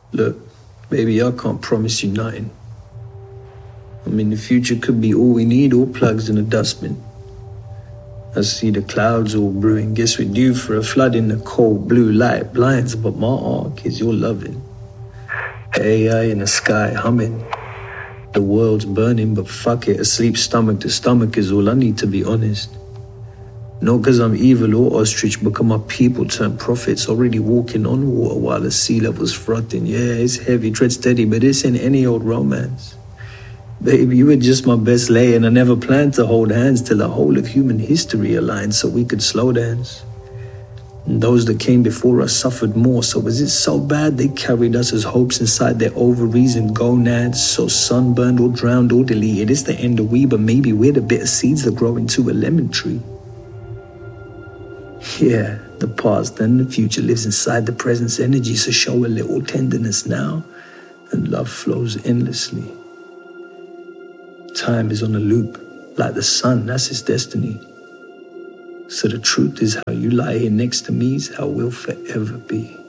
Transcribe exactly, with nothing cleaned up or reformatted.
Look, baby, I can't promise you nothing. I mean, the future could be all we need, all plugs in a dustbin. I see the clouds all brewing. Guess we're due for a flood in the cold blue light blinds, but my arc is your loving. A I in the sky humming. The world's burning, but fuck it, asleep stomach to stomach is all I need, to be honest. Not cause I'm evil or ostrich, but cause my people turn prophets, already walking on water while the sea level's frothing. Yeah, it's heavy, tread steady, but this ain't any old romance. Baby, you were just my best lay, and I never planned to hold hands till the whole of human history aligned so we could slow dance. And those that came before us suffered more, so was it so bad they carried us as hopes inside their ovaries and gonads, so sunburned or drowned or deleted? It's the end of we, but maybe we're the bitter seeds that grow into a lemon tree. Yeah, the past and the future lives inside the present's energy, so show a little tenderness now, and love flows endlessly. Time is on a loop, like the sun, that's its destiny. So the truth is, how you lie here next to me is how we'll forever be.